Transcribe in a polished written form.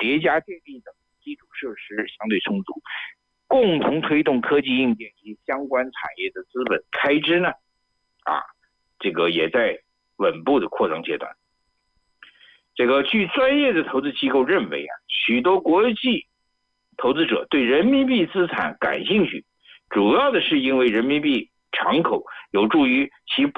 叠加电力等基础设施相对充足，共同推动科技硬件及相关产业的资本开支呢，这个也在稳步的扩张阶段。这个据专业的投资机构认为许多国际投资者对人民币资产感兴趣，主要的是因为人民币敞口有助于其